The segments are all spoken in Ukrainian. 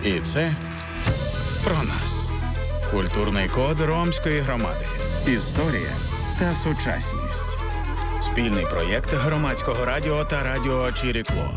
І це про нас. Культурний код Ромської громади. Історія та сучасність. Спільний проєкт Громадського радіо та радіо Чирікло.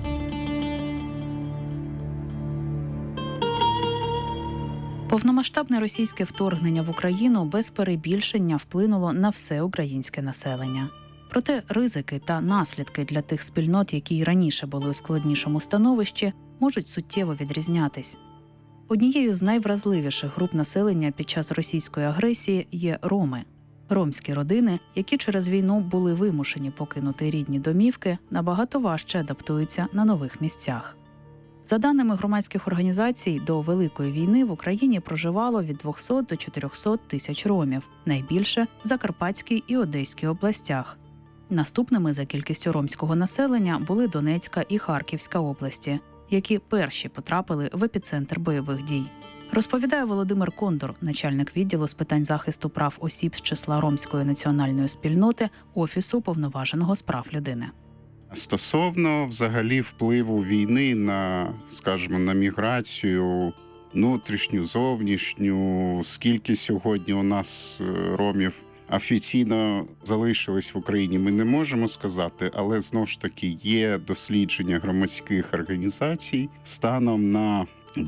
Повномасштабне російське вторгнення в Україну без перебільшення вплинуло на все українське населення. Проте ризики та наслідки для тих спільнот, які й раніше були у складнішому становищі, можуть суттєво відрізнятись. Однією з найвразливіших груп населення під час російської агресії є роми. Ромські родини, які через війну були вимушені покинути рідні домівки, набагато важче адаптуються на нових місцях. За даними громадських організацій, до Великої війни в Україні проживало від 200 до 400 тисяч ромів, найбільше в Закарпатській і Одеській областях. Наступними за кількістю ромського населення були Донецька і Харківська області, які перші потрапили в епіцентр бойових дій. Розповідає Володимир Кондор, начальник відділу з питань захисту прав осіб з числа ромської національної спільноти Офісу Уповноваженого з прав людини. Стосовно взагалі впливу війни на, скажімо, на міграцію внутрішню, зовнішню, скільки сьогодні у нас ромів офіційно залишились в Україні, ми не можемо сказати, але знову ж таки є дослідження громадських організацій. Станом на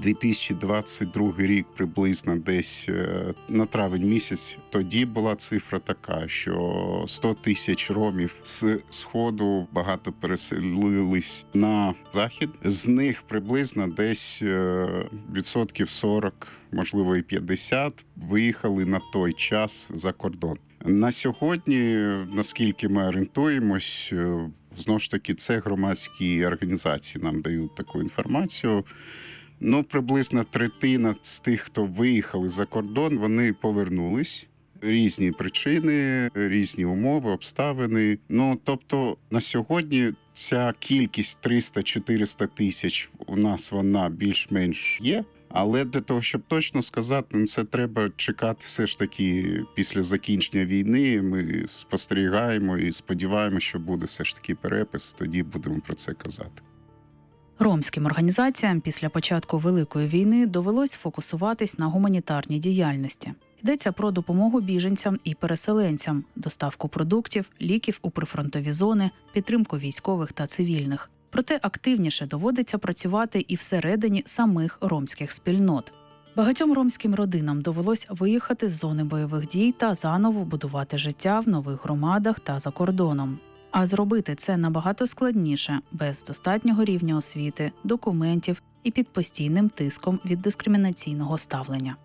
2022 рік приблизно десь на травень місяць, тоді була цифра така, що 100 тисяч ромів з Сходу багато переселились на Захід. З них приблизно десь відсотків 40, можливо і 50, виїхали на той час за кордон. На сьогодні, наскільки ми орієнтуємось, знову ж таки, це громадські організації нам дають таку інформацію. Приблизно третина з тих, хто виїхали за кордон, вони повернулись. Різні причини, різні умови, обставини. Тобто на сьогодні ця кількість 300-400 тисяч у нас вона більш-менш є. Але для того, щоб точно сказати, це треба чекати все ж таки після закінчення війни. Ми спостерігаємо і сподіваємося, що буде все ж таки перепис, тоді будемо про це казати. Ромським організаціям після початку Великої війни довелось фокусуватись на гуманітарній діяльності. Йдеться про допомогу біженцям і переселенцям, доставку продуктів, ліків у прифронтові зони, підтримку військових та цивільних. Проте активніше доводиться працювати і всередині самих ромських спільнот. Багатьом ромським родинам довелось виїхати з зони бойових дій та заново будувати життя в нових громадах та за кордоном. А зробити це набагато складніше, без достатнього рівня освіти, документів і під постійним тиском від дискримінаційного ставлення.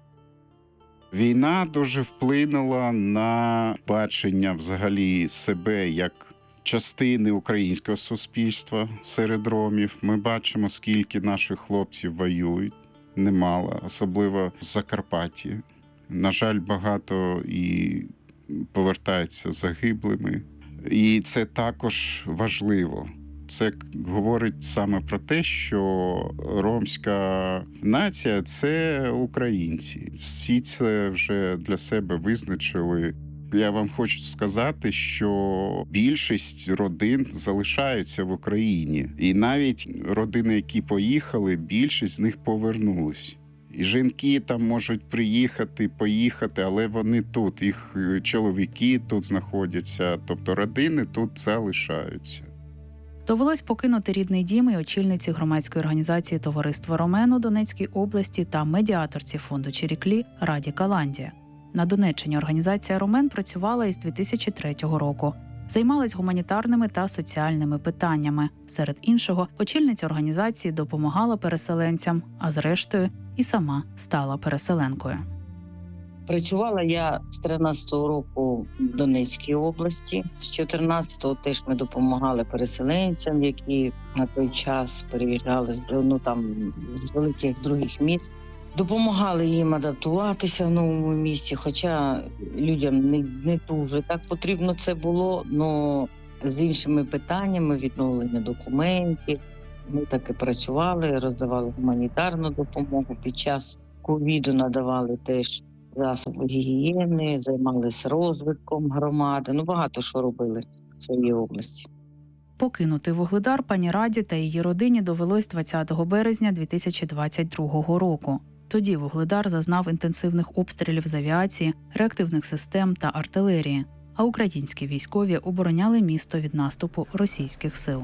Війна дуже вплинула на бачення взагалі себе як частини українського суспільства серед ромів. Ми бачимо, скільки наших хлопців воюють, немало, особливо в Закарпатті. На жаль, багато і повертаються загиблими. І це також важливо. Це говорить саме про те, що ромська нація – це українці. Всі це вже для себе визначили. Я вам хочу сказати, що більшість родин залишаються в Україні. І навіть родини, які поїхали, більшість з них повернулись. І жінки там можуть приїхати, поїхати, але вони тут. Їх чоловіки тут знаходяться, тобто родини тут залишаються. Довелось покинути рідний дім і очільниці громадської організації «Товариство Ромен» у Донецькій області та медіаторці фонду Чиріклі Раді Каландія. На Донеччині організація «Ромен» працювала із 2003 року. Займалась гуманітарними та соціальними питанняями. Серед іншого, очільниця організації допомагала переселенцям, а зрештою і сама стала переселенкою. Працювала я з 13-го року в Донецькій області. З 14-го теж ми допомагали переселенцям, які на той час переїжджали з великих других міст. Допомагали їм адаптуватися в новому місці, хоча людям не дуже так потрібно це було, але з іншими питаннями відновлення документів. Ми так і працювали, роздавали гуманітарну допомогу. Під час ковіду надавали теж засоби гігієни, займалися розвитком громади. Багато що робили в своїй області. Покинути Вугледар пані Раді та її родині довелось 20 березня 2022 року. Тоді Вугледар зазнав інтенсивних обстрілів з авіації, реактивних систем та артилерії, а українські військові обороняли місто від наступу російських сил.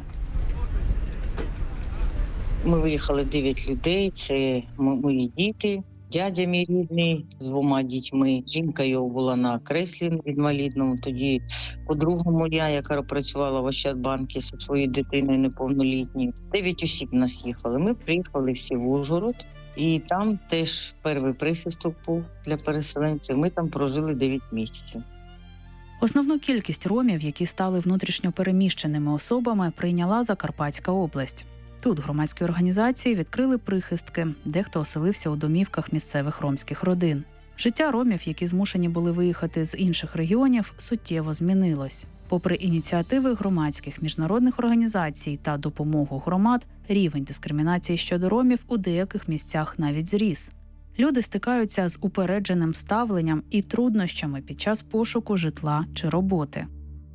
Ми виїхали 9 людей, це мої діти, дядя мій рідний з 2 дітьми. Жінка його була на креслі інвалідному. Тоді подруга моя, яка працювала в Ощадбанку зі своєю дитиною неповнолітньою. 9 осіб нас їхали. Ми приїхали всі в Ужгород. І там теж перший прихисток був для переселенців. Ми там прожили 9 місяців. Основну кількість ромів, які стали внутрішньо переміщеними особами, прийняла Закарпатська область. Тут громадські організації відкрили прихистки, дехто оселився у домівках місцевих ромських родин. Життя ромів, які змушені були виїхати з інших регіонів, суттєво змінилось. Попри ініціативи громадських міжнародних організацій та допомогу громад, рівень дискримінації щодо ромів у деяких місцях навіть зріс. Люди стикаються з упередженим ставленням і труднощами під час пошуку житла чи роботи.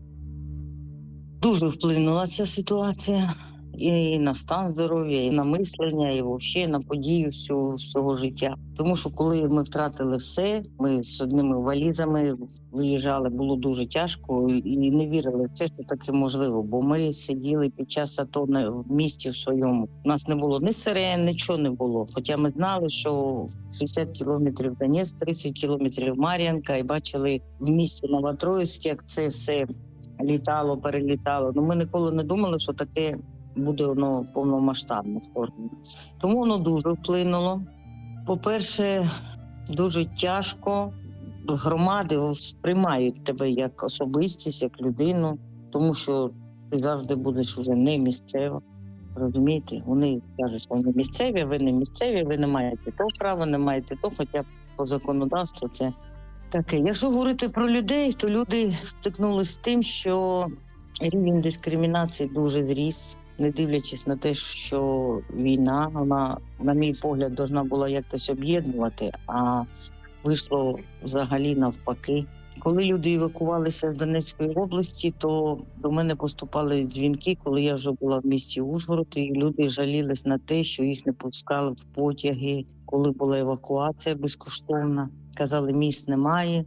Дуже вплинула ця ситуація і на стан здоров'я, і на мислення, і взагалі на подію всього життя. Тому що коли ми втратили все, ми з одними валізами виїжджали, було дуже тяжко і не вірили в це, що таке можливо. Бо ми сиділи під час АТО в місті в своєму. У нас не було ні сирен, нічого не було. Хоча ми знали, що 60 кілометрів Донець, 30 кілометрів Мар'їнка, і бачили в місті Новотроїцьк, як це все літало, перелітало. Ми ніколи не думали, що таке буде воно повномасштабне вторгнення. Тому воно дуже вплинуло. По-перше, дуже тяжко. Громади сприймають тебе як особистість, як людину, тому що ти завжди будеш вже не місцева. Розумієте? Вони кажуть, що вони місцеві, ви не місцеві, ви не маєте того права, не маєте того, хоча по законодавству це таке. Якщо говорити про людей, то люди стикнулися з тим, що рівень дискримінації дуже зріс. Не дивлячись на те, що війна, вона, на мій погляд, повинна була якось об'єднувати, а вийшло взагалі навпаки. Коли люди евакувалися з Донецької області, то до мене поступали дзвінки, коли я вже була в місті Ужгород, і люди жалілись на те, що їх не пускали в потяги, коли була евакуація безкоштовна. Казали, місць немає,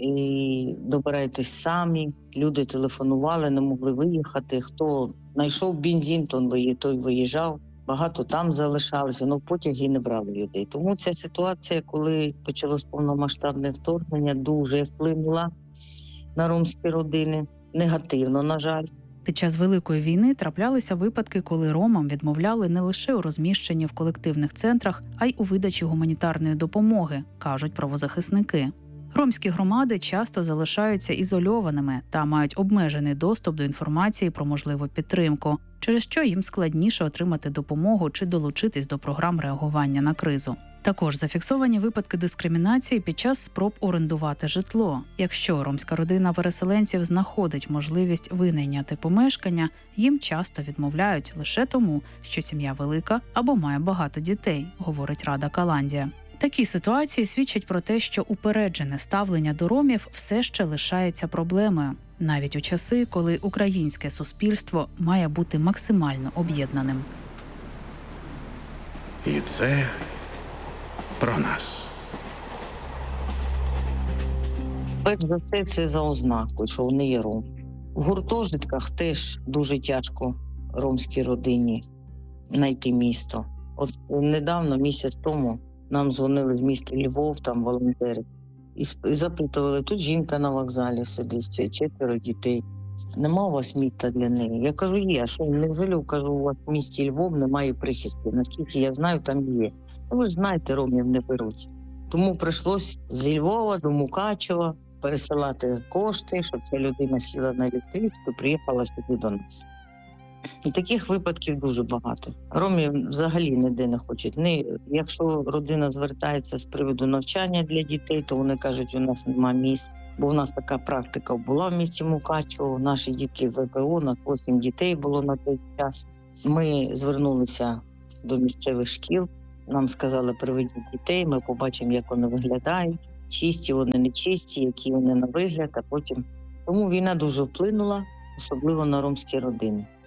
і добирайтесь самі. Люди телефонували, не могли виїхати. Хто знайшов бензин, той виїжджав. Багато там залишалося, але в потяги не брали людей. Тому ця ситуація, коли почалось повномасштабне вторгнення, дуже вплинула на ромські родини. Негативно, на жаль. Під час Великої війни траплялися випадки, коли ромам відмовляли не лише у розміщенні в колективних центрах, а й у видачі гуманітарної допомоги, кажуть правозахисники. Ромські громади часто залишаються ізольованими та мають обмежений доступ до інформації про можливу підтримку, через що їм складніше отримати допомогу чи долучитись до програм реагування на кризу. Також зафіксовані випадки дискримінації під час спроб орендувати житло. Якщо ромська родина переселенців знаходить можливість винайняти помешкання, їм часто відмовляють лише тому, що сім'я велика або має багато дітей, говорить Рада Каландія. Такі ситуації свідчать про те, що упереджене ставлення до ромів все ще лишається проблемою, навіть у часи, коли українське суспільство має бути максимально об'єднаним. І це про нас. Перш за все, це за ознакою, що вони є роми. В гуртожитках теж дуже тяжко ромській родині знайти місто. От недавно, місяць тому, нам дзвонили з міста Львов, там волонтери, і запитували, тут жінка на вокзалі сидить, 4 дітей. Нема у вас міста для неї? Я кажу, є. А що, невжелі, кажу, у вас в місті Львов немає прихистку? Наскільки я знаю, там є. Ви ж знаєте, ромів не беруть. Тому прийшлось з Львова до Мукачева пересилати кошти, щоб ця людина сіла на електричку і приїхала сюди до нас. І таких випадків дуже багато. Ромів взагалі ніде не хочуть. Якщо родина звертається з приводу навчання для дітей, то вони кажуть, у нас немає місць. Бо у нас така практика була в місті Мукачево. Наші дітки в ВПО, у нас 8 дітей було на той час. Ми звернулися до місцевих шкіл. Нам сказали, приведіть дітей, ми побачимо, як вони виглядають. Чисті вони, не чисті, які вони на вигляд, а потім. Тому війна дуже вплинула, особливо на ромські родини.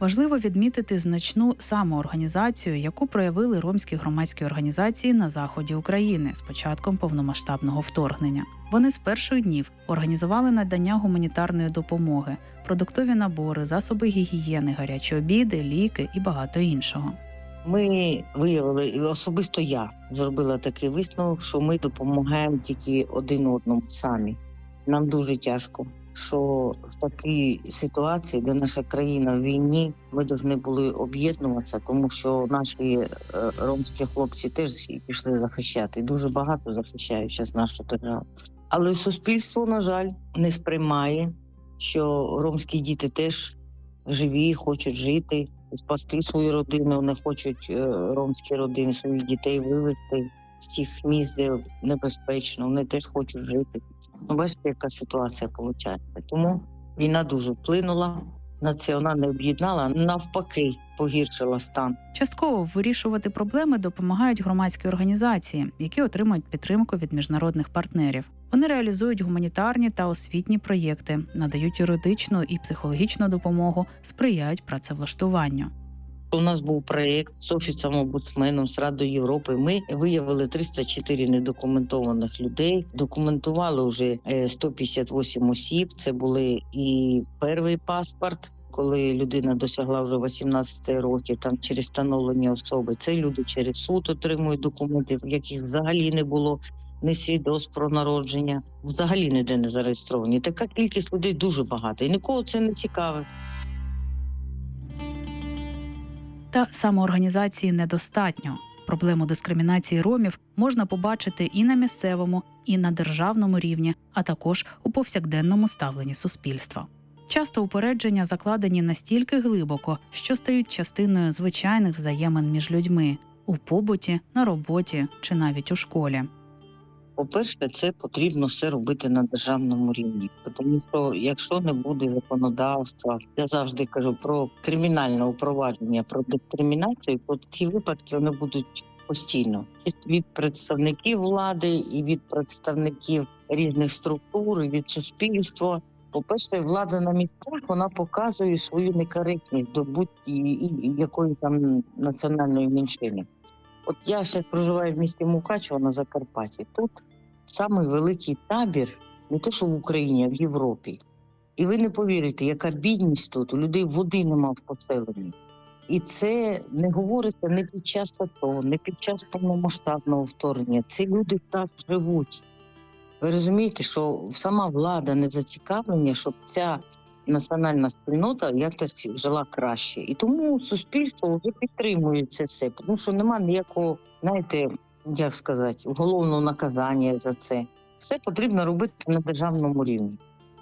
Важливо відмітити значну самоорганізацію, яку проявили ромські громадські організації на заході України з початком повномасштабного вторгнення. Вони з перших днів організували надання гуманітарної допомоги, продуктові набори, засоби гігієни, гарячі обіди, ліки і багато іншого. Ми виявили, і особисто я зробила такий висновок, що ми допомагаємо тільки один одному самі. Нам дуже тяжко, що в такій ситуації, де наша країна в війні, ми повинні були об'єднуватися, тому що наші ромські хлопці теж пішли захищати. Дуже багато захищають зараз нашу державу. Але суспільство, на жаль, не сприймає, що ромські діти теж живі, хочуть жити, спасти свою родину, вони хочуть ромські родини, своїх дітей вивезти з тих місць, де небезпечно, вони теж хочуть жити. Бачите, яка ситуація виходить. Тому війна дуже вплинула на це, вона не об'єднала, навпаки, погіршила стан. Частково вирішувати проблеми допомагають громадські організації, які отримують підтримку від міжнародних партнерів. Вони реалізують гуманітарні та освітні проєкти, надають юридичну і психологічну допомогу, сприяють працевлаштуванню. У нас був проєкт з Офісом омбудсменом, з Радою Європи. Ми виявили 304 недокументованих людей. Документували вже 158 осіб. Це були і перший паспорт, коли людина досягла вже 18 років, там через встановлення особи. Це люди через суд отримують документи, в яких взагалі не було ні свідоцтв про народження, взагалі ніде не зареєстровані. Така кількість людей дуже багата, і нікого це не цікавить. Та самоорганізації недостатньо. Проблему дискримінації ромів можна побачити і на місцевому, і на державному рівні, а також у повсякденному ставленні суспільства. Часто упередження закладені настільки глибоко, що стають частиною звичайних взаємин між людьми – у побуті, на роботі чи навіть у школі. По-перше, це потрібно все робити на державному рівні. Тому що якщо не буде законодавства, я завжди кажу про кримінальне провадження, про дискримінацію, то ці випадки вони будуть постійно. Від представників влади і від представників різних структур, і від суспільства. По-перше, влада на місцях, вона показує свою некоректність до будь-якої там національної меншини. От я ще проживаю в місті Мукачево на Закарпатті. Тут самий великий табір, не то що в Україні, а в Європі. І ви не повірите, яка бідність тут, у людей води нема в поселенні. І це не говориться не під час АТО, не під час повномасштабного вторгнення. Ці люди так живуть. Ви розумієте, що сама влада не зацікавлена, щоб ця національна спільнота якось жила краще. І тому суспільство вже підтримує це все, тому що немає ніякого, знаєте, як сказати, уголовного наказання за це. Все потрібно робити на державному рівні.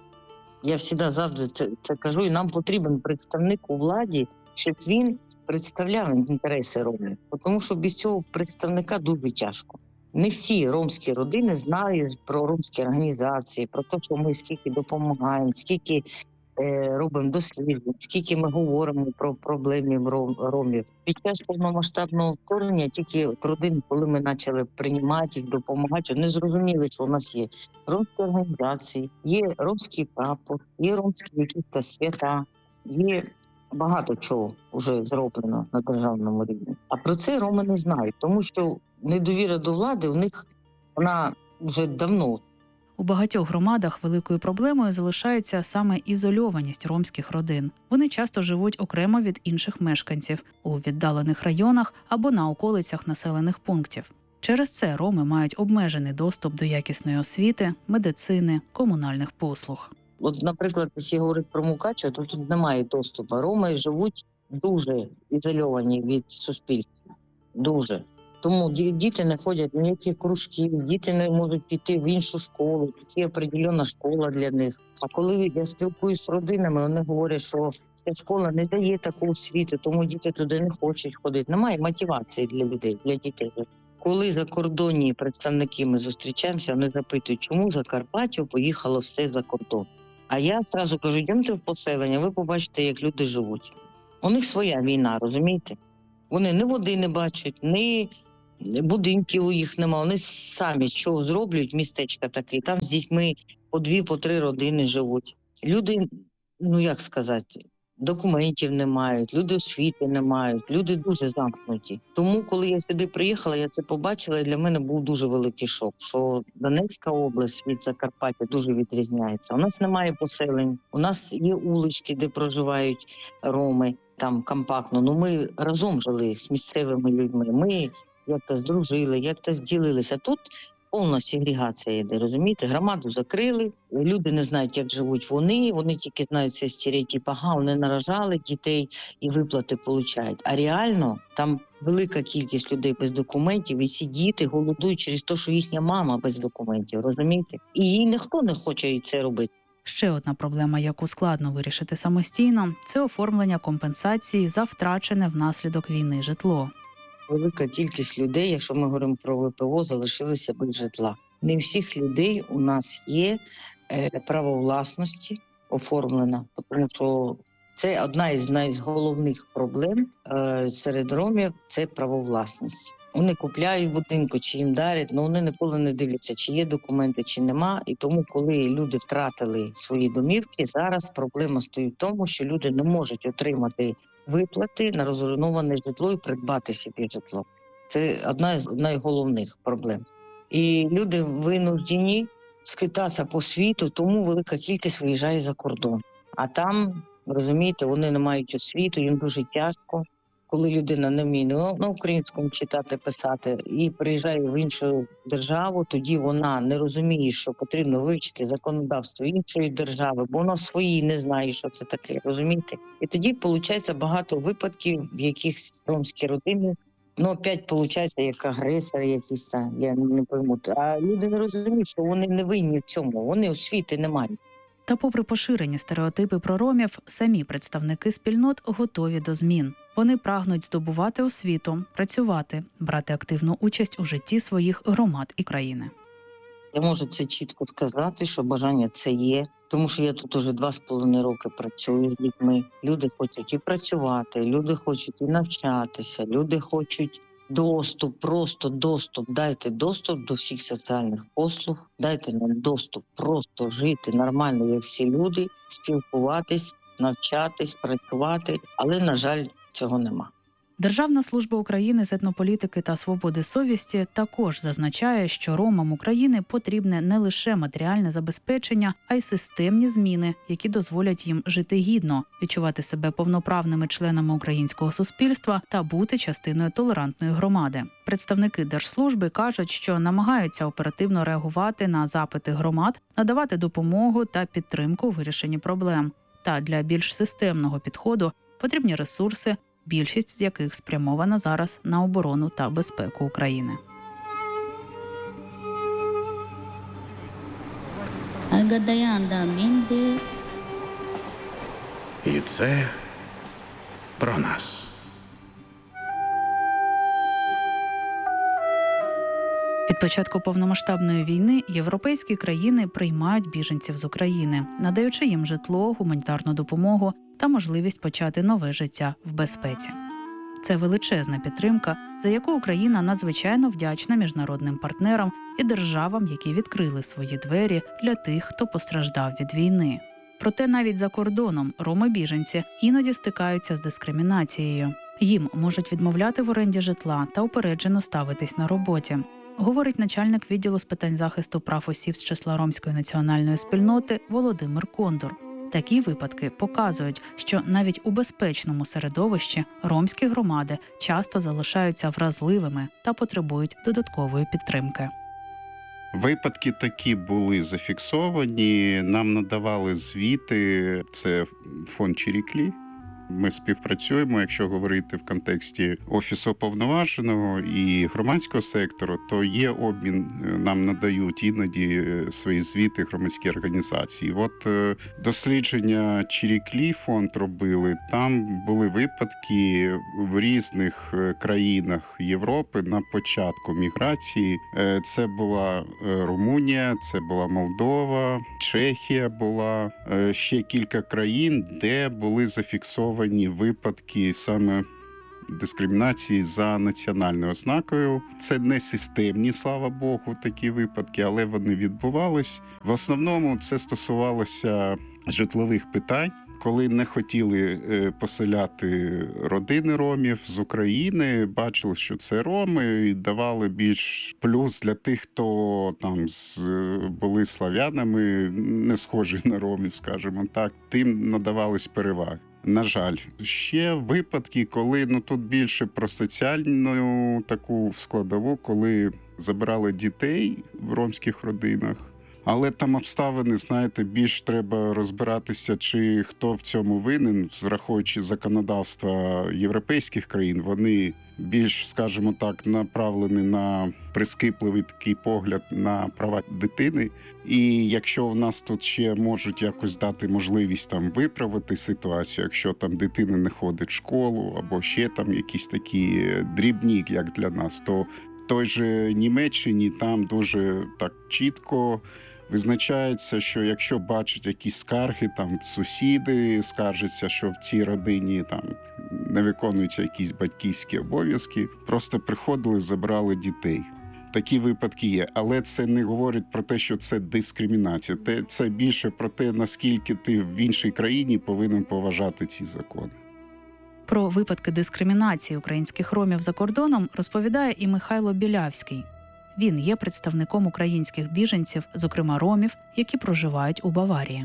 Я завжди це кажу, і нам потрібен представник у владі, щоб він представляв інтереси ромів. Тому що без цього представника дуже тяжко. Не всі ромські родини знають про ромські організації, про те, що ми скільки допомагаємо, скільки робимо досліджень, скільки ми говоримо про проблеми ромів. Під час повномасштабного вторгнення тільки родини, коли ми почали приймати їх, допомагати, вони зрозуміли, що у нас є ромські організації, є ромський прапор, є ромські якісь свята, є багато чого вже зроблено на державному рівні. А про це роми не знають, тому що недовіра до влади у них, вона вже давно. У багатьох громадах великою проблемою залишається саме ізольованість ромських родин. Вони часто живуть окремо від інших мешканців у віддалених районах або на околицях населених пунктів. Через це роми мають обмежений доступ до якісної освіти, медицини, комунальних послуг. От, наприклад, якщо говорити про Мукачево, то тут немає доступу. Роми живуть дуже ізольовані від суспільства. Дуже. Тому діти не ходять в ніякі кружки, діти не можуть піти в іншу школу, тут є определена школа для них. А коли я спілкуюся з родинами, вони говорять, що ця школа не дає таку освіту, тому діти туди не хочуть ходити. Немає мотивації для людей, для дітей. Коли закордонні представники ми зустрічаємося, вони запитують, чому Закарпаття поїхало все за кордон. А я одразу кажу, йдемте в поселення, ви побачите, як люди живуть. У них своя війна, розумієте? Вони ні води не бачать, ні будинків у їх нема. Вони самі що зроблять, містечка таке, там з дітьми по 2-3 родини живуть. Люди, як сказати, документів не мають, люди освіти не мають, люди дуже замкнуті. Тому, коли я сюди приїхала, я це побачила, і для мене був дуже великий шок, що Донецька область від Закарпаття дуже відрізняється. У нас немає поселень, у нас є вулички, де проживають роми, там компактно. Ну ми разом жили з місцевими людьми, ми як-то здружили, як-то зділилися. Тут повна сегрегація йде, розумієте? Громаду закрили, люди не знають, як живуть вони тільки знають цей стереотип, ага, вони наражали дітей і виплати получають. А реально там велика кількість людей без документів, і ці діти голодують через те, що їхня мама без документів, розумієте? І їй ніхто не хоче це робити. Ще одна проблема, яку складно вирішити самостійно – це оформлення компенсації за втрачене внаслідок війни житло. Велика кількість людей, якщо ми говоримо про ВПО, залишилися без житла. Не всіх людей у нас є право власності оформлено, тому що це одна із найголовних проблем серед ромів – це право власності. Вони купляють будинку, чи їм дарять, але вони ніколи не дивляться, чи є документи, чи нема. І тому, коли люди втратили свої домівки, зараз проблема стоїть в тому, що люди не можуть отримати виплати на розруйноване житло і придбати собі житло. Це одна з найголовних проблем. І люди винуждені скитатися по світу, тому велика кількість виїжджає за кордон. А там, розумієте, вони не мають освіту, їм дуже тяжко. Коли людина не вміє на українському читати, писати і приїжджає в іншу державу, тоді вона не розуміє, що потрібно вивчити законодавство іншої держави, бо вона своїй не знає, що це таке, розумієте? І тоді, виходить, багато випадків, в яких ромські родини, опять, виходить, як агресори якісь там, я не пойму. А люди не розуміють, що вони не винні в цьому, вони освіти не мають. Та попри поширені стереотипи про ромів, самі представники спільнот готові до змін. Вони прагнуть здобувати освіту, працювати, брати активну участь у житті своїх громад і країни. Я можу це чітко сказати, що бажання це є, тому що я тут уже 2,5 роки працюю з людьми. Люди хочуть і працювати, люди хочуть і навчатися, люди хочуть доступ, просто доступ. Дайте доступ до всіх соціальних послуг, дайте нам доступ просто жити нормально, як всі люди, спілкуватись, навчатись, працювати, але, на жаль, цього нема. Державна служба України з етнополітики та свободи совісті також зазначає, що ромам України потрібне не лише матеріальне забезпечення, а й системні зміни, які дозволять їм жити гідно, відчувати себе повноправними членами українського суспільства та бути частиною толерантної громади. Представники держслужби кажуть, що намагаються оперативно реагувати на запити громад, надавати допомогу та підтримку у вирішенні проблем. Та для більш системного підходу потрібні ресурси, більшість з яких спрямована зараз на оборону та безпеку України. І це про нас. Від початку повномасштабної війни європейські країни приймають біженців з України, надаючи їм житло, гуманітарну допомогу та можливість почати нове життя в безпеці. Це величезна підтримка, за яку Україна надзвичайно вдячна міжнародним партнерам і державам, які відкрили свої двері для тих, хто постраждав від війни. Проте навіть за кордоном роми-біженці іноді стикаються з дискримінацією. Їм можуть відмовляти в оренді житла та упереджено ставитись на роботі, говорить начальник відділу з питань захисту прав осіб з числа ромської національної спільноти Володимир Кондур. Такі випадки показують, що навіть у безпечному середовищі ромські громади часто залишаються вразливими та потребують додаткової підтримки. Випадки такі були зафіксовані, нам надавали звіти, це фонд Чиріклі. Ми співпрацюємо, якщо говорити в контексті Офісу Уповноваженого і громадського сектору, то є обмін, нам надають іноді свої звіти громадські організації. От дослідження Чиріклі фонд робили, там були випадки в різних країнах Європи на початку міграції. Це була Румунія, це була Молдова, Чехія була, ще кілька країн, де були зафіксовані випадки саме дискримінації за національною ознакою. Це не системні, слава Богу, такі випадки, але вони відбувались. В основному це стосувалося житлових питань, коли не хотіли поселяти родини ромів з України, бачили, що це роми, і давали більш плюс для тих, хто там були слав'янами, не схожі на ромів, скажімо так, тим надавались переваги. На жаль, ще випадки, коли тут більше про соціальну таку складову, коли забирали дітей в ромських родинах. Але там обставини, знаєте, більш треба розбиратися, чи хто в цьому винен, враховуючи законодавства європейських країн, вони більш, скажімо так, направлені на прискіпливий такий погляд на права дитини. І якщо в нас тут ще можуть якось дати можливість там виправити ситуацію, якщо там дитина не ходить в школу, або ще там якісь такі дрібні, як для нас, то в той же Німеччині там дуже так чітко визначається, що якщо бачать якісь скарги, там сусіди скаржаться, що в цій родині там не виконуються якісь батьківські обов'язки, просто приходили, забрали дітей. Такі випадки є, але це не говорить про те, що це дискримінація. Це більше про те, наскільки ти в іншій країні повинен поважати ці закони. Про випадки дискримінації українських ромів за кордоном розповідає і Михайло Білявський. Він є представником українських біженців, зокрема ромів, які проживають у Баварії.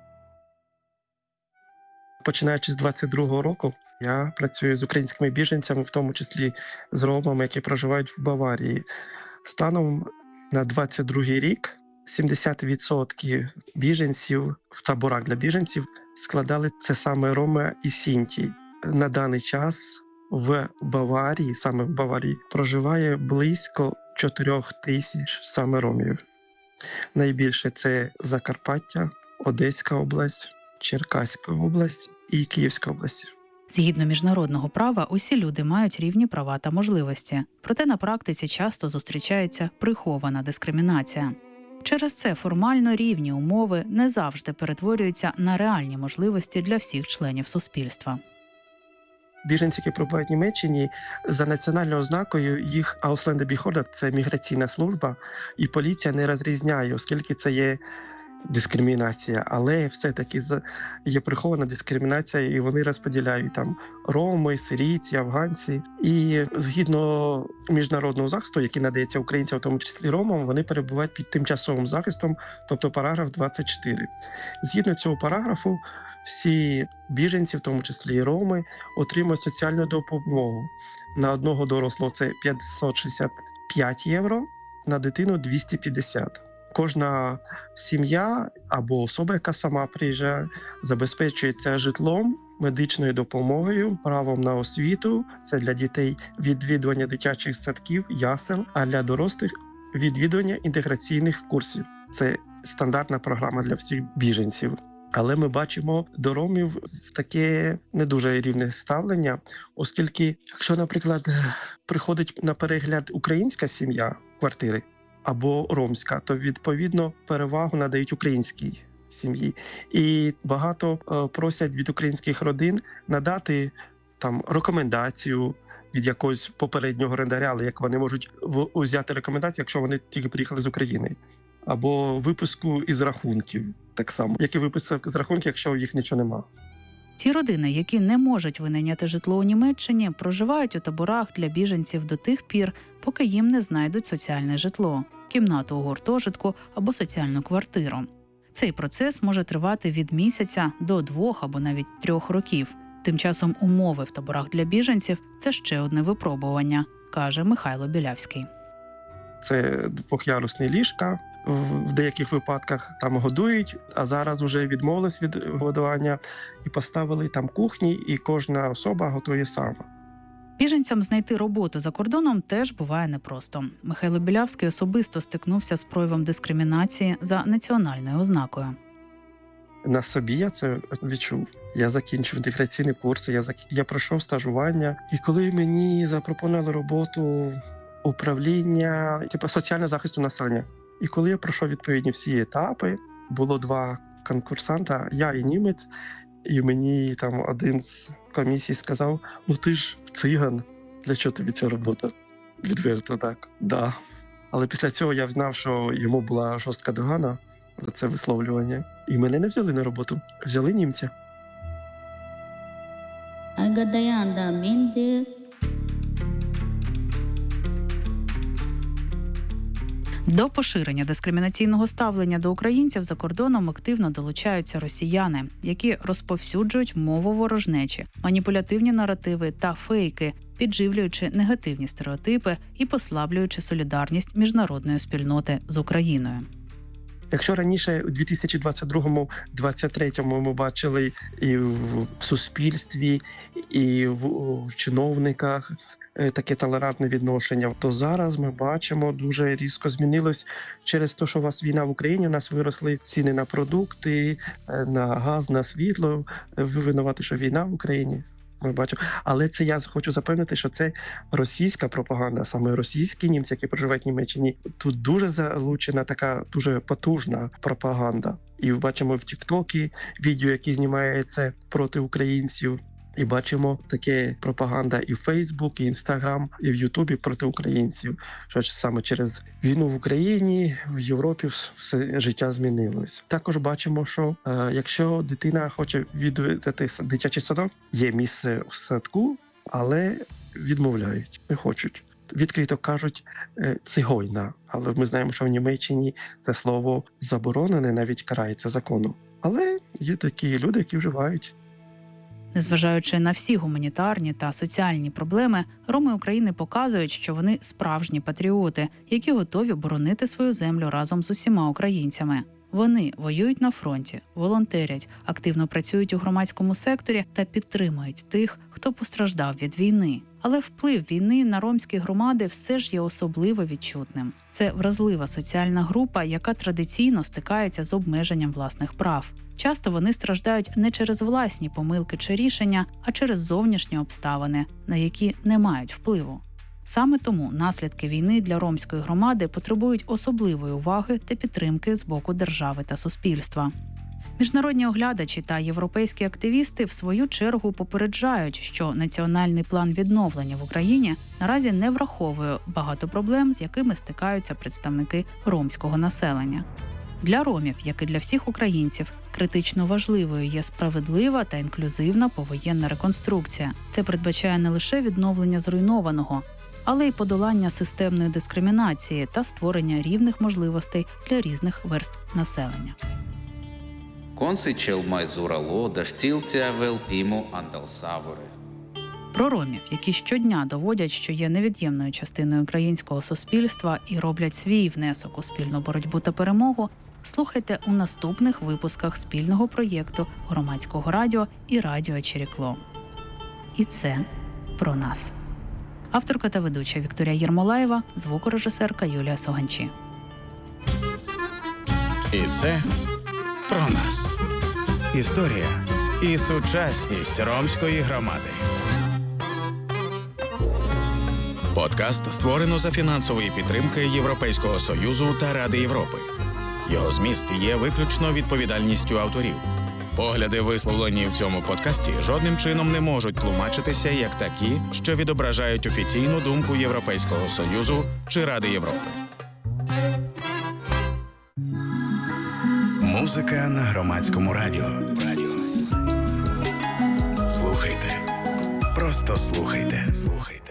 Починаючи з 22-го року, я працюю з українськими біженцями, в тому числі з ромами, які проживають в Баварії. Станом на 22-й рік 70% біженців в таборах для біженців складали це саме роми і сінті. На даний час в Баварії, саме в Баварії, проживає близько 4 тисяч саме ромів. Найбільше це Закарпаття, Одеська область, Черкаська область і Київська область. Згідно міжнародного права, усі люди мають рівні права та можливості. Проте на практиці часто зустрічається прихована дискримінація. Через це формально рівні умови не завжди перетворюються на реальні можливості для всіх членів суспільства. Біженці, які перебувають в Німеччині, за національною ознакою їх Ausländerbehörde – це міграційна служба, і поліція не розрізняє, оскільки це є дискримінація, але все-таки є прихована дискримінація, і вони розподіляють там роми, сирійці, афганці. І згідно міжнародного захисту, який надається українцям, в тому числі ромам, вони перебувають під тимчасовим захистом, тобто параграф 24. Згідно цього параграфу, всі біженці, в тому числі і роми, отримують соціальну допомогу. На одного дорослого це 565 євро, на дитину 250. Кожна сім'я або особа, яка сама приїжджає, забезпечується житлом, медичною допомогою, правом на освіту. Це для дітей відвідування дитячих садків, ясел, а для дорослих – відвідування інтеграційних курсів. Це стандартна програма для всіх біженців. Але ми бачимо до ромів таке не дуже рівне ставлення, оскільки, якщо, наприклад, приходить на перегляд українська сім'я квартири, або ромська, то, відповідно, перевагу надають українській сім'ї. І багато просять від українських родин надати там рекомендацію від якогось попереднього орендаря, але як вони можуть взяти рекомендацію, якщо вони тільки приїхали з України. Або виписку із рахунків, так само. Як і виписок з рахунків, якщо їх нічого нема. Ті родини, які не можуть винайняти житло у Німеччині, проживають у таборах для біженців до тих пір, поки їм не знайдуть соціальне житло, кімнату у гуртожитку або соціальну квартиру. Цей процес може тривати від місяця до 2 або навіть 3 років. Тим часом умови в таборах для біженців – це ще одне випробування, каже Михайло Білявський. Це двохярусні ліжка, в деяких випадках там годують, а зараз вже відмовились від годування і поставили там кухні, і кожна особа готує сама. Біженцям знайти роботу за кордоном теж буває непросто. Михайло Білявський особисто стикнувся з проявом дискримінації за національною ознакою. На собі я це відчув. Я закінчив інтеграційні курси, я пройшов стажування. І коли мені запропонували роботу управління соціального захисту населення, і коли я пройшов відповідні всі етапи, було 2 конкурсанта, я і німець, і мені там один з комісії сказав: "Ну ти ж циган, для чого тобі ця робота?" Відверто так, да. Але після цього я знав, що йому була жорстка догана, за це висловлювання. І мене не взяли на роботу, взяли німця. До поширення дискримінаційного ставлення до українців за кордоном активно долучаються росіяни, які розповсюджують мову ворожнечі, маніпулятивні наративи та фейки, підживлюючи негативні стереотипи і послаблюючи солідарність міжнародної спільноти з Україною. Якщо раніше у 2022-2023 ми бачили і в суспільстві, і в чиновниках таке толерантне відношення, то зараз ми бачимо, дуже різко змінилось через те, що у вас війна в Україні, у нас виросли ціни на продукти, на газ, на світло. Ви винуваті, що війна в Україні. Ми бачимо. Але це я хочу запевнити, що це російська пропаганда, саме російські німці, які проживають в Німеччині. Тут дуже залучена така дуже потужна пропаганда. І бачимо в Тік-Токі відео, які знімаються проти українців. І бачимо таке пропаганда і в Фейсбук, і Інстаграм, і в Ютубі проти українців. Що саме через війну в Україні, в Європі все життя змінилось. Також бачимо, що якщо дитина хоче відвідати дитячий садок, є місце в садку, але відмовляють, не хочуть. Відкрито кажуть «цигойна», але ми знаємо, що в Німеччині це слово заборонене, навіть карається законом. Але є такі люди, які вживають. Незважаючи на всі гуманітарні та соціальні проблеми, роми України показують, що вони справжні патріоти, які готові боронити свою землю разом з усіма українцями. Вони воюють на фронті, волонтерять, активно працюють у громадському секторі та підтримують тих, хто постраждав від війни. Але вплив війни на ромські громади все ж є особливо відчутним. Це вразлива соціальна група, яка традиційно стикається з обмеженням власних прав. Часто вони страждають не через власні помилки чи рішення, а через зовнішні обставини, на які не мають впливу. Саме тому наслідки війни для ромської громади потребують особливої уваги та підтримки з боку держави та суспільства. Міжнародні оглядачі та європейські активісти в свою чергу попереджають, що національний план відновлення в Україні наразі не враховує багато проблем, з якими стикаються представники ромського населення. Для ромів, як і для всіх українців, критично важливою є справедлива та інклюзивна повоєнна реконструкція. Це передбачає не лише відновлення зруйнованого, але й подолання системної дискримінації та створення рівних можливостей для різних верств населення. Про ромів, які щодня доводять, що є невід'ємною частиною українського суспільства і роблять свій внесок у спільну боротьбу та перемогу, слухайте у наступних випусках спільного проєкту Громадського радіо і Радіо Чирікло. І це про нас. Авторка та ведуча Вікторія Єрмолаєва, звукорежисерка Юлія Соганчі. І це про нас. Історія і сучасність ромської громади. Подкаст створено за фінансової підтримки Європейського Союзу та Ради Європи. Його зміст є виключно відповідальністю авторів. Погляди, висловлені в цьому подкасті, жодним чином не можуть тлумачитися як такі, що відображають офіційну думку Європейського Союзу чи Ради Європи. Музика на Громадському радіо. Слухайте. Просто слухайте.